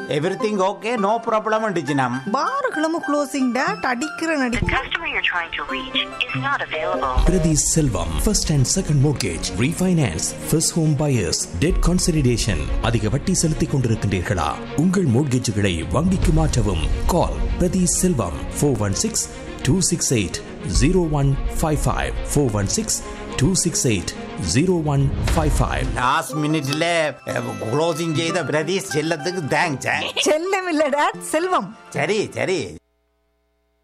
Everything okay, no problem டிஜினம். பாருகளும் closing date அடிக்கிற நடி. The customer you're trying to reach is not available. Priti Selvam, first and second mortgage, refinance, first home buyers, debt consolidation. அதிக வட்டி செலுத்திக் கொண்டிருக்கின்றீர்களா? உங்கள் மோட்கேஜுகளை வங்கிக்கு மாற்றவும். கால் பிரதி செல்வம் 416-268-0155 416-268-0155. லாஸ்ட் மினிட்ல க்ளோசிங் செய்த பிரதீஷ் செல்லத்துக்கு தேங்க்ஸ். செல்லம் இல்ல டேட், செல்வம். சரி சரி.